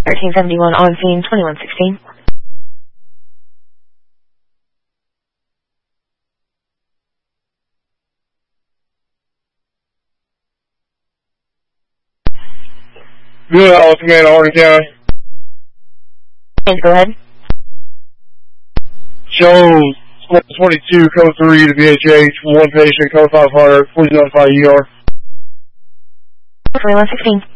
1371 on scene, 2116. Good, all command, Hardin County. Thanks, go ahead. Shows 22, code 3 to BHH, one patient, code 500. Please notify ER. 2116.